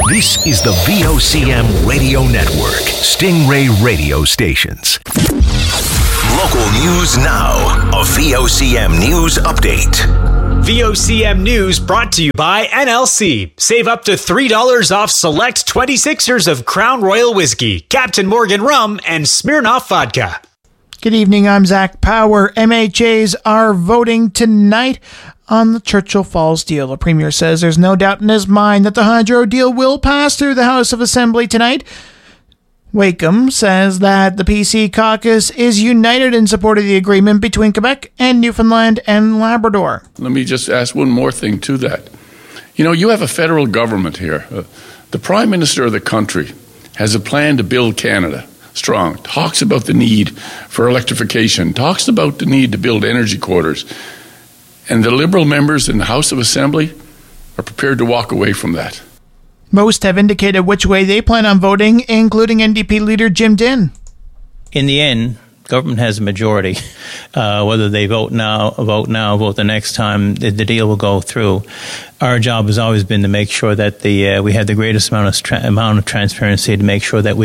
This is the VOCM Radio Network, Stingray Radio Stations. Local news now. A VOCM news update. VOCM News brought to you by NLC. Save up to $3 off select 26ers of Crown Royal Whiskey, Captain Morgan Rum, and Smirnoff Vodka. Good evening, I'm Zach Power. MHAs are voting tonight on the Churchill Falls deal. The Premier says there's no doubt in his mind that the hydro deal will pass through the House of Assembly tonight. Wakeham says that the PC caucus is united in support of the agreement between Quebec and Newfoundland and Labrador. Let me just ask one more thing to that. You have a federal government here. The Prime Minister of the country has a plan to build Canada strong, talks about the need for electrification, talks about the need to build energy quarters. And the Liberal members in the House of Assembly are prepared to walk away from that. Most have indicated which way they plan on voting, including NDP leader Jim Dinn. In the end, government has a majority. Whether they vote now, vote the next time, the deal will go through. Our job has always been to make sure that we have the greatest amount of transparency to make sure that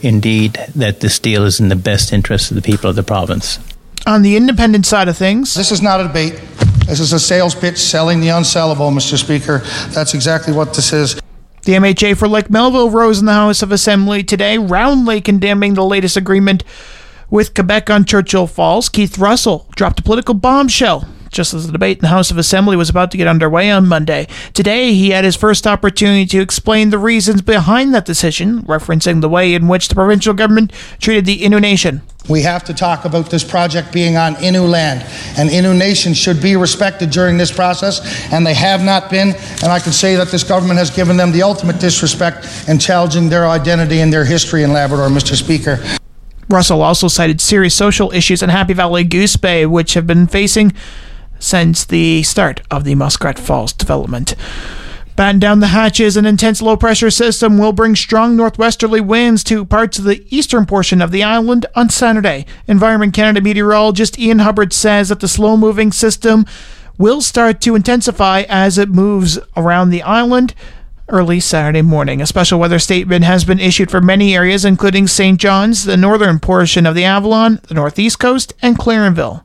that this deal is in the best interest of the people of the province. On the independent side of things, this is not a debate. This is a sales pitch selling the unsellable, Mr. Speaker. That's exactly what this is. The MHA for Lake Melville rose in the House of Assembly today, roundly condemning the latest agreement with Quebec on Churchill Falls. Keith Russell dropped a political bombshell just as the debate in the House of Assembly was about to get underway on Monday. Today, he had his first opportunity to explain the reasons behind that decision, referencing the way in which the provincial government treated the Innu Nation. We have to talk about this project being on Innu land, and Innu Nation should be respected during this process, and they have not been, and I can say that this government has given them the ultimate disrespect in challenging their identity and their history in Labrador, Mr. Speaker. Russell also cited serious social issues in Happy Valley Goose Bay, which have been facing since the start of the Muskrat Falls development. Batten down the hatches, an intense low-pressure system will bring strong northwesterly winds to parts of the eastern portion of the island on Saturday. Environment Canada meteorologist Ian Hubbard says that the slow-moving system will start to intensify as it moves around the island early Saturday morning. A special weather statement has been issued for many areas, including St. John's, the northern portion of the Avalon, the northeast coast, and Clarenville.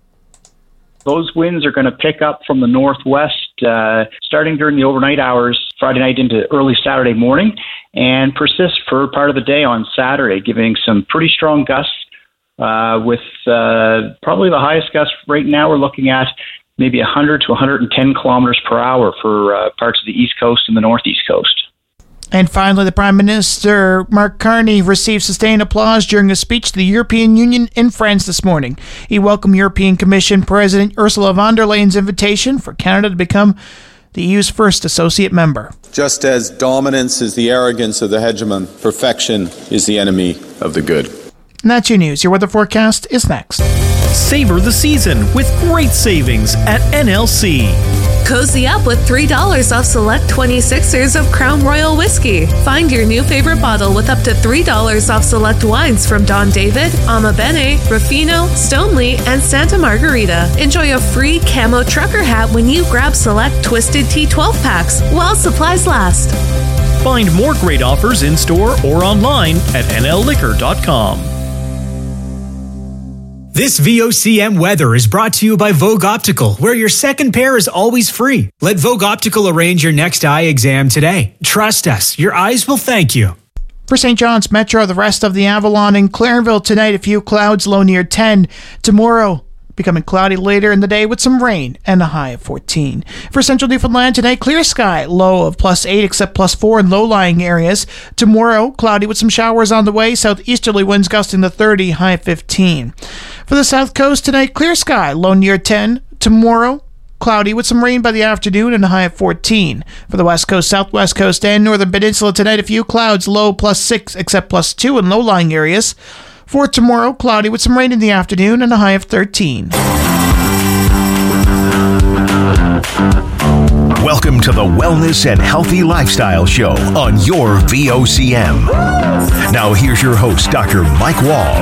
Those winds are going to pick up from the northwest starting during the overnight hours, Friday night into early Saturday morning, and persist for part of the day on Saturday, giving some pretty strong gusts with probably the highest gust right now we're looking at maybe 100 to 110 kilometers per hour for parts of the east coast and the northeast coast. And finally, the Prime Minister, Mark Carney, received sustained applause during a speech to the European Union in France this morning. He welcomed European Commission President Ursula von der Leyen's invitation for Canada to become the EU's first associate member. Just as dominance is the arrogance of the hegemon, perfection is the enemy of the good. And that's your news. Your weather forecast is next. Savor the season with great savings at NLC. Cozy up with $3 off select 26ers of Crown Royal Whiskey. Find your new favorite bottle with up to $3 off select wines from Don David, Ama Bene, Ruffino, Stoneleigh, and Santa Margarita. Enjoy a free camo trucker hat when you grab select Twisted Tea 12 packs while supplies last. Find more great offers in-store or online at nlliquor.com. This VOCM weather is brought to you by Vogue Optical, where your second pair is always free. Let Vogue Optical arrange your next eye exam today. Trust us, your eyes will thank you. For St. John's Metro, the rest of the Avalon and Clarenville tonight, a few clouds, low near 10. Tomorrow, becoming cloudy later in the day with some rain and a high of 14. For Central Newfoundland tonight, clear sky, low of +8 except +4 in low-lying areas. Tomorrow, cloudy with some showers on the way, southeasterly winds gusting to 30, high of 15. For the south coast tonight, clear sky, low near 10. Tomorrow, cloudy with some rain by the afternoon and a high of 14. For the west coast, southwest coast, and northern peninsula tonight, a few clouds, low +6 except +2 in low-lying areas. For tomorrow, cloudy with some rain in the afternoon and a high of 13. Welcome to the Wellness and Healthy Lifestyle Show on your VOCM. Now here's your host, Dr. Mike Wall.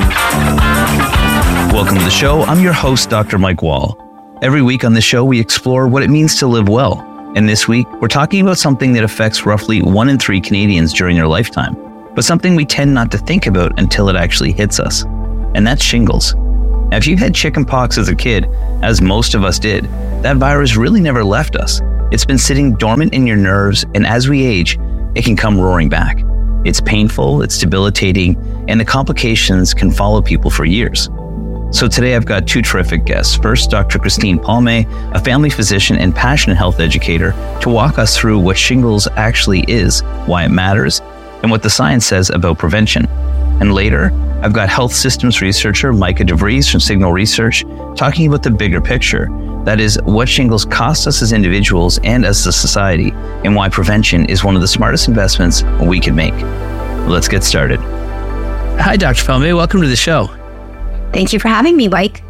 Welcome to the show. I'm your host, Dr. Mike Wall. Every week on the show, we explore what it means to live well. And this week, we're talking about something that affects roughly 1 in 3 Canadians during their lifetime, but something we tend not to think about until it actually hits us. And that's shingles. Now, if you had chickenpox as a kid, as most of us did, that virus really never left us. It's been sitting dormant in your nerves, and as we age, it can come roaring back. It's painful, it's debilitating, and the complications can follow people for years. So today I've got 2 terrific guests. First, Dr. Christine Palme, a family physician and passionate health educator, to walk us through what shingles actually is, why it matters, and what the science says about prevention. And later, I've got health systems researcher Micah DeVries from Signal Research talking about the bigger picture. That is, what shingles cost us as individuals and as a society, and why prevention is one of the smartest investments we can make. Let's get started. Hi, Dr. Palme. Welcome to the show. Thank you for having me, Mike.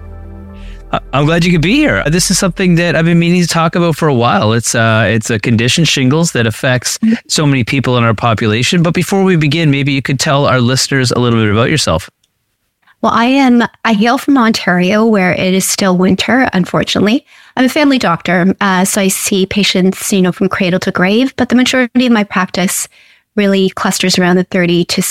I'm glad you could be here. This is something that I've been meaning to talk about for a while. It's a condition, shingles, that affects so many people in our population. But before we begin, maybe you could tell our listeners a little bit about yourself. Well, I hail from Ontario, where it is still winter, unfortunately. I'm a family doctor, so I see patients, from cradle to grave, but the majority of my practice really clusters around the 30 to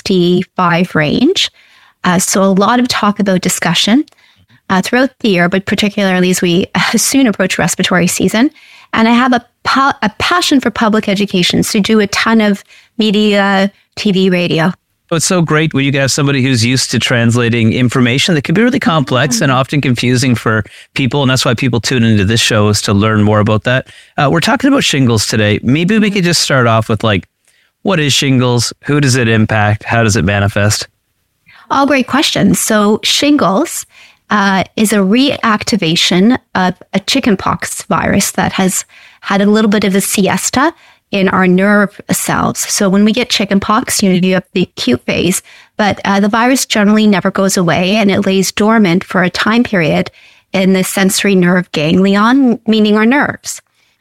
65 range. So a lot of talk about discussion throughout the year, but particularly as we soon approach respiratory season. And I have a passion for public education, so do a ton of media, TV, radio. Oh, it's so great when you can have somebody who's used to translating information that can be really complex and often confusing for people. And that's why people tune into this show, is to learn more about that. We're talking about shingles today. Maybe we could just start off with what is shingles? Who does it impact? How does it manifest? All great questions. So shingles is a reactivation of a chickenpox virus that has had a little bit of a siesta in our nerve cells. So when we get chickenpox, you have the acute phase, but the virus generally never goes away, and it lays dormant for a time period in the sensory nerve ganglion, meaning our nerves.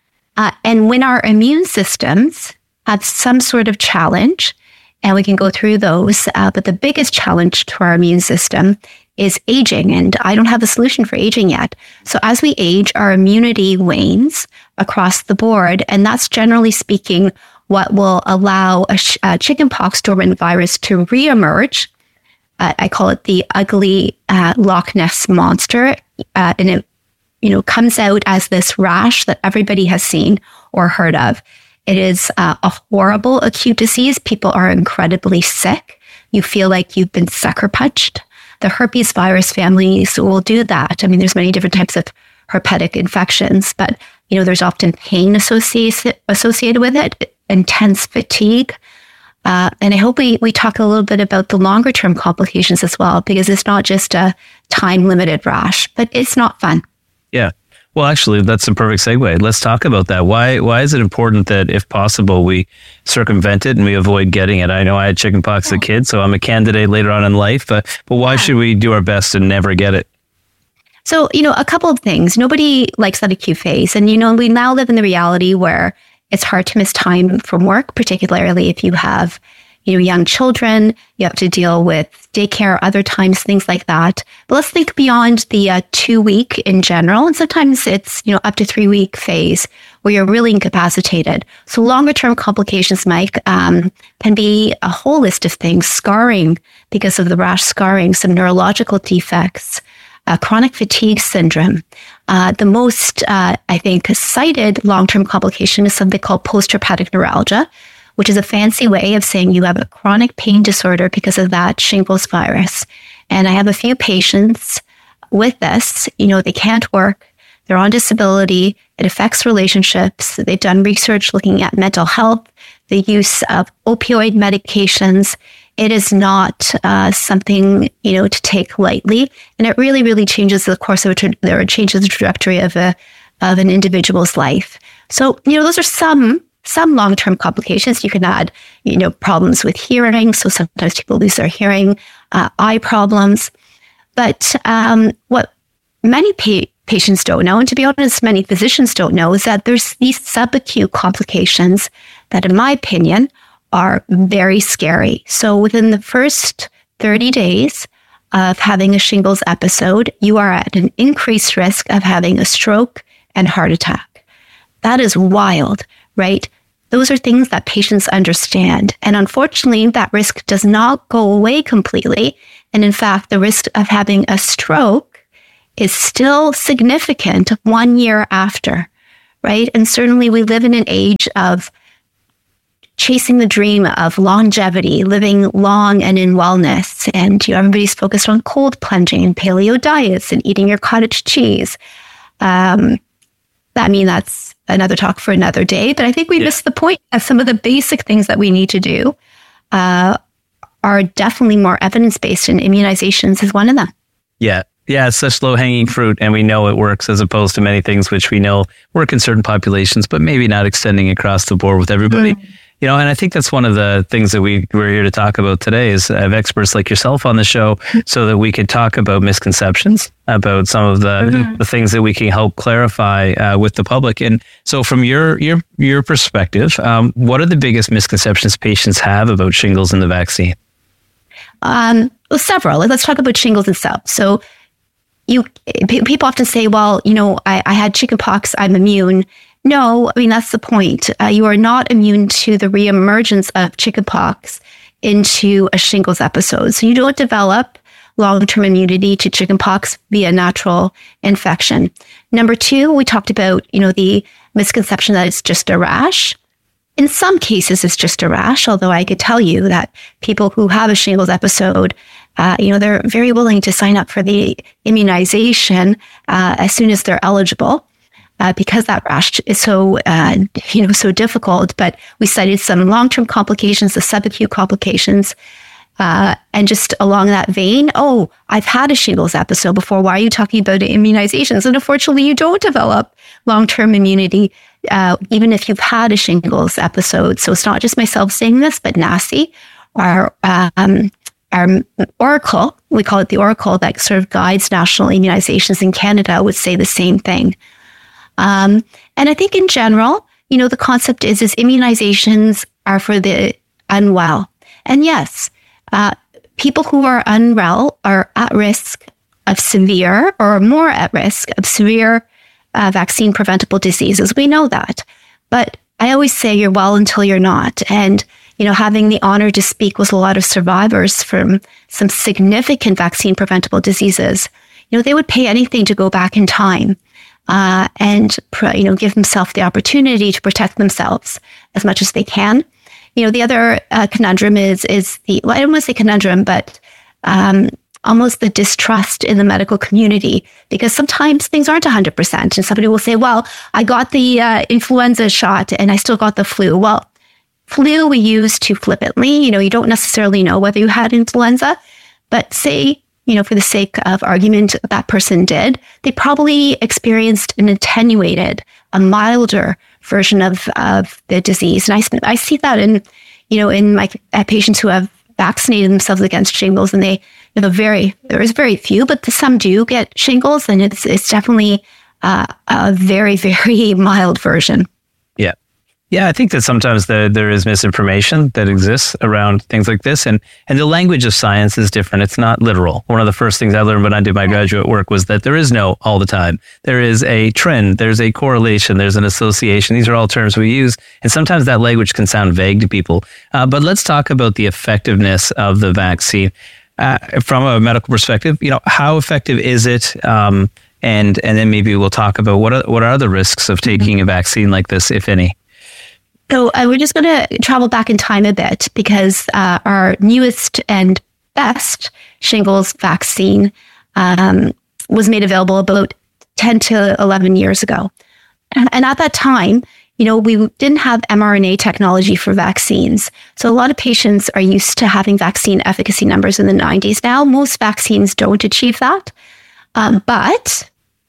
And when our immune systems have some sort of challenge, and we can go through those, but the biggest challenge to our immune system is aging, and I don't have a solution for aging yet. So as we age, our immunity wanes across the board, and that's generally speaking what will allow a chickenpox dormant virus to reemerge. I call it the ugly Loch Ness monster, and it comes out as this rash that everybody has seen or heard of. It is a horrible acute disease. People are incredibly sick. You feel like you've been sucker punched. The herpes virus families will do that. I mean, there's many different types of herpetic infections, but there's often pain associated with it, intense fatigue. And I hope we talk a little bit about the longer term complications as well, because it's not just a time limited rash, but it's not fun. Yeah. Well, actually, that's a perfect segue. Let's talk about that. Why is it important that, if possible, we circumvent it and we avoid getting it? I know I had chickenpox as a kid, so I'm a candidate later on in life, but why should we do our best to never get it? So, a couple of things. Nobody likes that acute phase. And, we now live in the reality where it's hard to miss time from work, particularly if you have young children, you have to deal with daycare, other times, things like that. But let's think beyond the 2 week in general. And sometimes it's, up to 3 week phase where you're really incapacitated. So longer term complications, Mike, can be a whole list of things: scarring because of the rash, scarring, some neurological defects, chronic fatigue syndrome. The most, I think, cited long-term complication is something called post-herpetic neuralgia, which is a fancy way of saying you have a chronic pain disorder because of that shingles virus. And I have a few patients with this. They can't work. They're on disability. It affects relationships. They've done research looking at mental health, the use of opioid medications. It is not something, to take lightly. And it really, really changes the course of changes the trajectory of an individual's life. So, those are some long-term complications. You can add, problems with hearing. So sometimes people lose their hearing, eye problems. But what many patients don't know, and to be honest, many physicians don't know, is that there's these subacute complications that, in my opinion, are very scary. So within the first 30 days of having a shingles episode, you are at an increased risk of having a stroke and heart attack. That is wild, right? Those are things that patients understand. And unfortunately, that risk does not go away completely. And in fact, the risk of having a stroke is still significant 1 year after, right? And certainly we live in an age of chasing the dream of longevity, living long and in wellness. And everybody's focused on cold plunging and paleo diets and eating your cottage cheese. That's another talk for another day. But I think we missed the point of some of the basic things that we need to do are definitely more evidence-based, and immunizations is one of them. Yeah. Yeah, it's such low-hanging fruit, and we know it works, as opposed to many things which we know work in certain populations, but maybe not extending across the board with everybody. And I think that's one of the things that we're here to talk about today, is have experts like yourself on the show so that we can talk about misconceptions, about some of the things that we can help clarify with the public. And so from your perspective, what are the biggest misconceptions patients have about shingles and the vaccine? Several. Let's talk about shingles itself. So people often say, well, I had chickenpox, I'm immune. No, that's the point. You are not immune to the reemergence of chickenpox into a shingles episode. So you don't develop long-term immunity to chickenpox via natural infection. Number two, we talked about, the misconception that it's just a rash. In some cases, it's just a rash, although I could tell you that people who have a shingles episode, they're very willing to sign up for the immunization as soon as they're eligible. Because that rash is so difficult. But we cited some long-term complications, the subacute complications, and just along that vein, I've had a shingles episode before. Why are you talking about immunizations? And unfortunately, you don't develop long-term immunity even if you've had a shingles episode. So it's not just myself saying this, but NACI, our oracle, we call it the oracle that sort of guides national immunizations in Canada, would say the same thing. And I think in general, the concept is immunizations are for the unwell. And yes, people who are unwell are at risk of severe, or more at risk of severe vaccine preventable diseases. We know that. But I always say you're well until you're not. And, having the honor to speak with a lot of survivors from some significant vaccine preventable diseases, they would pay anything to go back in time. And give themselves the opportunity to protect themselves as much as they can. The other conundrum is I don't want to say conundrum, but almost the distrust in the medical community, because sometimes things aren't 100%. And somebody will say, well, I got the influenza shot and I still got the flu. Well, flu we use too flippantly. You don't necessarily know whether you had influenza, but say, for the sake of argument, that person did, they probably experienced an attenuated, a milder version of the disease. And I see that in my patients who have vaccinated themselves against shingles, and there is very few, but some do get shingles, and it's definitely a very, very mild version. Yeah, I think that sometimes there is misinformation that exists around things like this, and the language of science is different. It's not literal. One of the first things I learned when I did my graduate work was that there is no all the time. There is a trend, there's a correlation, there's an association. These are all terms we use, and sometimes that language can sound vague to people. But let's talk about the effectiveness of the vaccine. From a medical perspective, how effective is it? And then maybe we'll talk about what are the risks of taking a vaccine like this, if any. So we're just going to travel back in time a bit, because our newest and best shingles vaccine was made available about 10 to 11 years ago. And at that time, we didn't have mRNA technology for vaccines. So a lot of patients are used to having vaccine efficacy numbers in the 90s. Now, most vaccines don't achieve that. But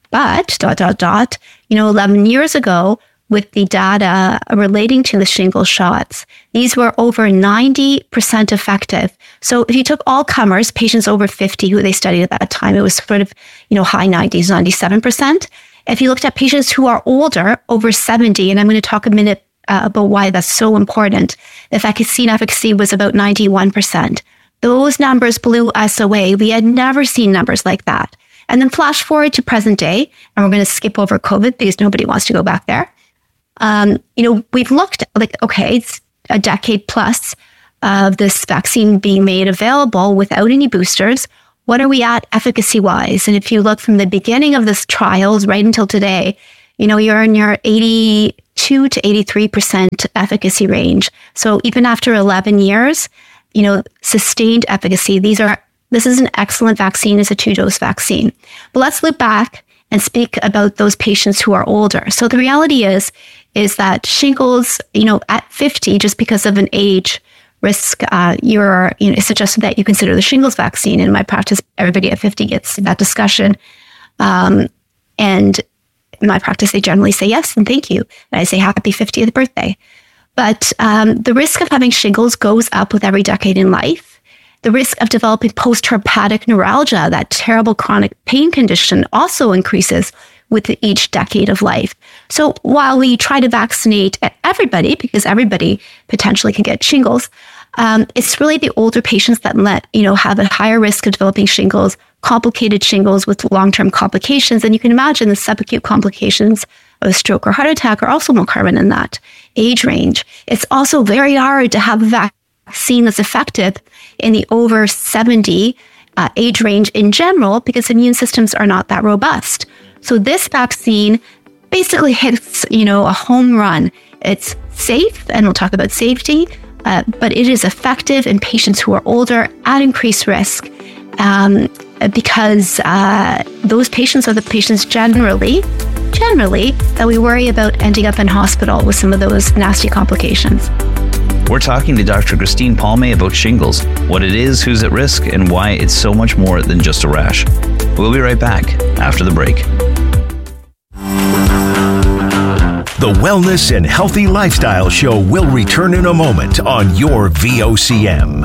11 years ago, with the data relating to the shingles shots, these were over 90% effective. So if you took all comers, patients over 50 who they studied at that time, it was sort of, high 90s, 97%. If you looked at patients who are older, over 70, and I'm going to talk a minute about why that's so important, the vaccine efficacy was about 91%. Those numbers blew us away. We had never seen numbers like that. And then flash forward to present day, and we're going to skip over COVID because nobody wants to go back there. We've looked okay, it's a decade plus of this vaccine being made available without any boosters. What are we at efficacy-wise? And if you look from the beginning of this trials right until today, you're in your 82 to 83% efficacy range. So even after 11 years, sustained efficacy. This is an excellent vaccine. It's a 2-dose vaccine. But let's look back and speak about those patients who are older. So the reality is that shingles, at 50, just because of an age risk, it's suggested that you consider the shingles vaccine. In my practice, everybody at 50 gets that discussion. And in my practice, they generally say yes and thank you. And I say happy 50th birthday. But the risk of having shingles goes up with every decade in life. The risk of developing post-herpetic neuralgia, that terrible chronic pain condition, also increases with each decade of life. So while we try to vaccinate everybody, because everybody potentially can get shingles, it's really the older patients that have a higher risk of developing shingles, complicated shingles with long-term complications. And you can imagine the subacute complications of a stroke or heart attack are also more common in that age range. It's also very hard to have a vaccine that's effective in the over 70 age range in general, because immune systems are not that robust. So this vaccine basically hits, a home run. It's safe, and we'll talk about safety, but it is effective in patients who are older at increased risk, because those patients are the patients generally that we worry about ending up in hospital with some of those nasty complications. We're talking to Dr. Christine Palme about shingles, what it is, who's at risk, and why it's so much more than just a rash. We'll be right back after the break. The Wellness and Healthy Lifestyle Show will return in a moment on your VOCM.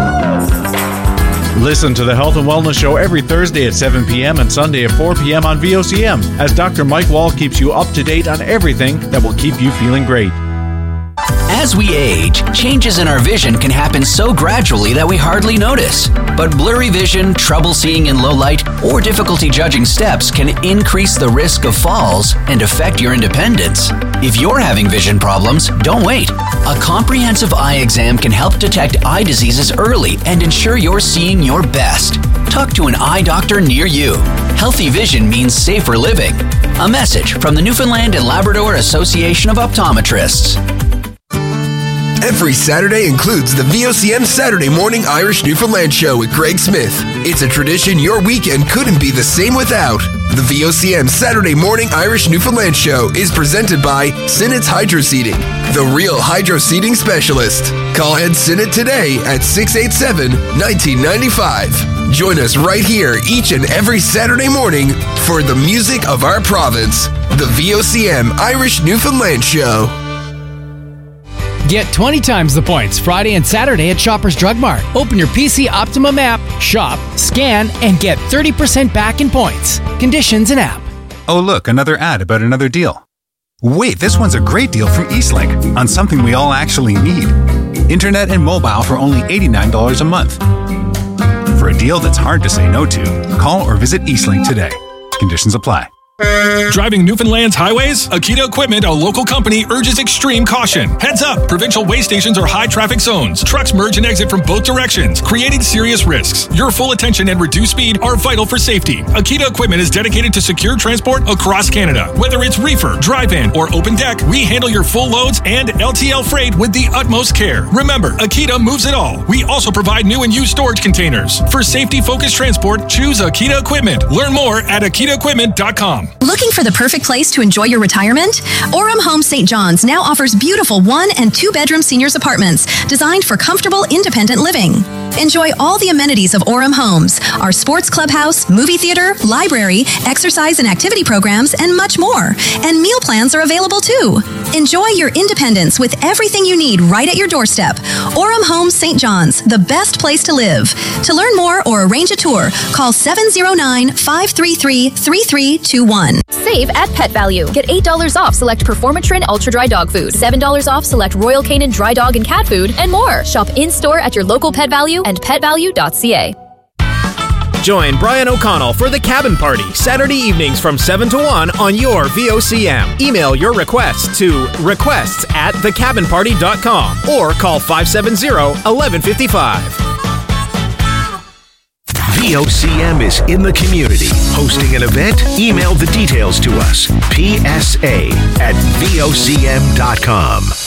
Listen to the Health and Wellness Show every Thursday at 7 p.m. and Sunday at 4 p.m. on VOCM, as Dr. Mike Wall keeps you up to date on everything that will keep you feeling great. As we age, changes in our vision can happen so gradually that we hardly notice. But blurry vision, trouble seeing in low light, or difficulty judging steps can increase the risk of falls and affect your independence. If you're having vision problems, don't wait. A comprehensive eye exam can help detect eye diseases early and ensure you're seeing your best. Talk to an eye doctor near you. Healthy vision means safer living. A message from the Newfoundland and Labrador Association of Optometrists. Every Saturday includes the VOCM Saturday Morning Irish Newfoundland Show with Greg Smith. It's a tradition your weekend couldn't be the same without. The VOCM Saturday Morning Irish Newfoundland Show is presented by Sinnett's Hydro Seeding, the real hydro seeding specialist. Call Ed Sinnett today at 687-1995. Join us right here each and every Saturday morning for the music of our province. The VOCM Irish Newfoundland Show. Get 20 times the points Friday and Saturday at Shoppers Drug Mart. Open your PC Optimum app, shop, scan, and get 30% back in points. Conditions in app. Oh, look, another ad about another deal. Wait, this one's a great deal from Eastlink on something we all actually need. Internet and mobile for only $89 a month. For a deal that's hard to say no to, call or visit Eastlink today. Conditions apply. Driving Newfoundland's highways? Akita Equipment, a local company, urges extreme caution. Heads up! Provincial way stations are high traffic zones. Trucks merge and exit from both directions, creating serious risks. Your full attention and reduced speed are vital for safety. Akita Equipment is dedicated to secure transport across Canada. Whether it's reefer, drive-in, or open deck, we handle your full loads and LTL freight with the utmost care. Remember, Akita moves it all. We also provide new and used storage containers. For safety-focused transport, choose Akita Equipment. Learn more at akitaequipment.com. Looking for the perfect place to enjoy your retirement? Orem Homes St. John's now offers beautiful 1- and 2-bedroom seniors apartments designed for comfortable, independent living. Enjoy all the amenities of Orem Homes, our sports clubhouse, movie theater, library, exercise and activity programs, and much more. And meal plans are available too. Enjoy your independence with everything you need right at your doorstep. Orem Homes St. John's, the best place to live. To learn more or arrange a tour, call 709-533-3321. Save at Pet Value. Get $8 off select Performatrin Ultra Dry Dog Food, $7 off select Royal Canin Dry Dog and Cat Food, and more. Shop in-store at your local Pet Value and petvalue.ca. Join Brian O'Connell for the Cabin Party, Saturday evenings from 7 to 1 on your VOCM. Email your requests to requests@thecabinparty.com or call 570-1155. VOCM is in the community. Hosting an event? Email the details to us. PSA@VOCM.com.